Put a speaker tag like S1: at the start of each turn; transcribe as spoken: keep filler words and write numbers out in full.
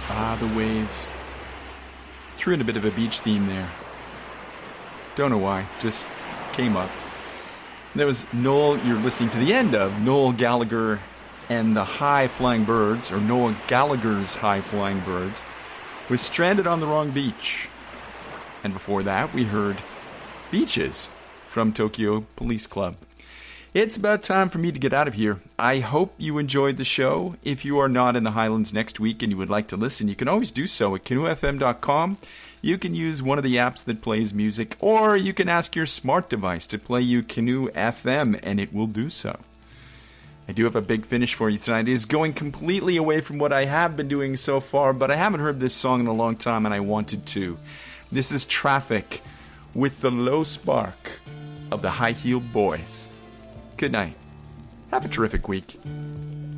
S1: Ah, the waves. Threw in a bit of a beach theme there. Don't know why, just came up. There was Noel, you're listening to the end of Noel Gallagher and the High Flying Birds, or Noel Gallagher's High Flying Birds, was Stranded on the Wrong Beach. And before that, we heard Beaches from Tokyo Police Club. It's about time for me to get out of here. I hope you enjoyed the show. If you are not in the Highlands next week and you would like to listen, you can always do so at canoe f m dot com. You can use one of the apps that plays music, or you can ask your smart device to play you Canoe F M, and it will do so. I do have a big finish for you tonight. It is going completely away from what I have been doing so far, but I haven't heard this song in a long time, and I wanted to. This is Traffic with the low spark of the High Heeled Boys. Good night. Have a terrific week.